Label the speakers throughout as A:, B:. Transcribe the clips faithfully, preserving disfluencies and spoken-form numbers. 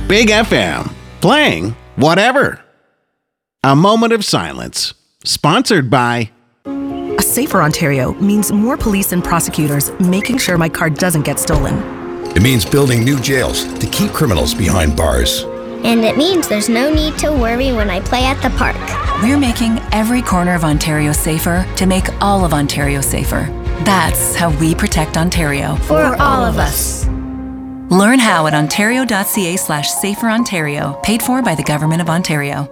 A: Big F M, playing whatever. A moment of silence, sponsored by...
B: A safer Ontario means more police and prosecutors making sure my car doesn't get stolen.
C: It means building new jails to keep criminals behind bars.
D: And it means there's no need to worry when I play at the park.
E: We're making every corner of Ontario safer to make all of Ontario safer. That's how we protect Ontario.
D: For all of us.
E: Learn how at ontario.ca slash safer Ontario, paid for by the Government of Ontario.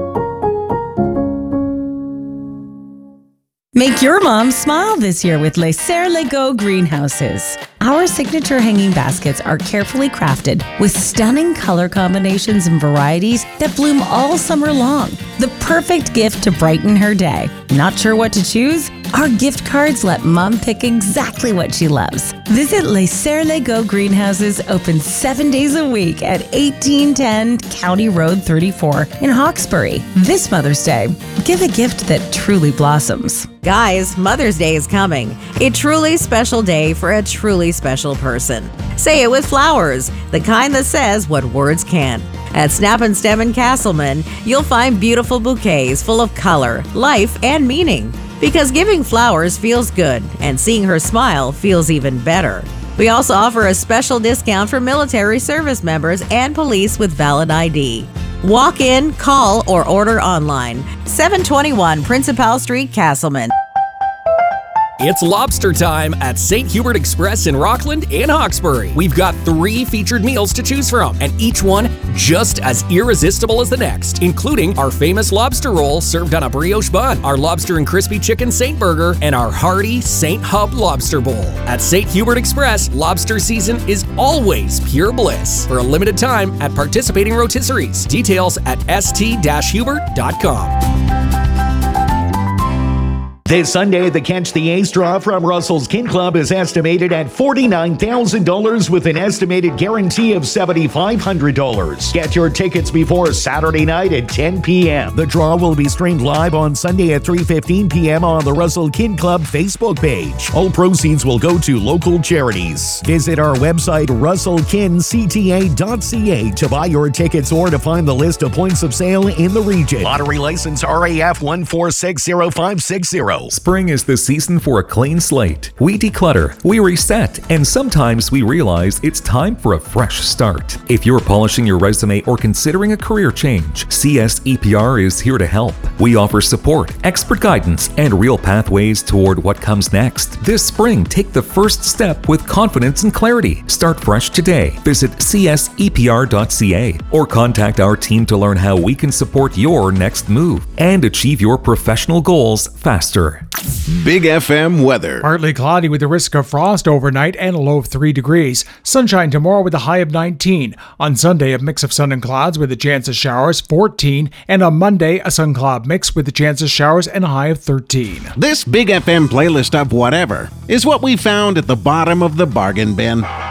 F: Make your mom smile this year with Les Serres Lego greenhouses. Our signature hanging baskets are carefully crafted with stunning color combinations and varieties that bloom all summer long. The perfect gift to brighten her day. Not sure what to choose? Our gift cards let mom pick exactly what she loves. Visit Les Serres Lego greenhouses, open seven days a week at eighteen ten County Road thirty-four in Hawkesbury. This Mother's Day, give a gift that truly blossoms.
G: Guys, Mother's Day is coming. A truly special day for a truly special person. Say it with flowers, the kind that says what words can't. At Snap and Stem in Castleman, you'll find beautiful bouquets full of color, life, and meaning. Because giving flowers feels good, and seeing her smile feels even better. We also offer a special discount for military service members and police with valid I D. Walk in, call, or order online. seven twenty-one Principal Street, Castleman.
H: It's lobster time at Saint Hubert Express in Rockland and Hawkesbury. We've got three featured meals to choose from, and each one just as irresistible as the next, including our famous lobster roll served on a brioche bun, our lobster and crispy chicken Saint Burger, and our hearty Saint Hub Lobster Bowl. At Saint Hubert Express, lobster season is always pure bliss. For a limited time at participating rotisseries. Details at s t dash hubert dot com.
I: This Sunday, the Catch the Ace draw from Russell's Kin Club is estimated at forty-nine thousand dollars with an estimated guarantee of seven thousand five hundred dollars. Get your tickets before Saturday night at ten p.m. The draw will be streamed live on Sunday at three fifteen p.m. on the Russell Kin Club Facebook page. All proceeds will go to local charities. Visit our website, russell kin c t a dot c a, to buy your tickets or to find the list of points of sale in the region. Lottery license R A F one four six zero five six zero.
J: Spring is the season for a clean slate. We declutter, we reset, and sometimes we realize it's time for a fresh start. If you're polishing your resume or considering a career change, C S E P R is here to help. We offer support, expert guidance, and real pathways toward what comes next. This spring, take the first step with confidence and clarity. Start fresh today. Visit c s e p r dot c a or contact our team to learn how we can support your next move and achieve your professional goals faster.
A: Big F M weather.
K: Partly cloudy with a risk of frost overnight and a low of three degrees. Sunshine tomorrow with a high of nineteen. On Sunday, a mix of sun and clouds with a chance of showers, fourteen. And on Monday, a sun cloud mix with a chance of showers and a high of thirteen.
A: This Big F M playlist of whatever is what we found at the bottom of the bargain bin.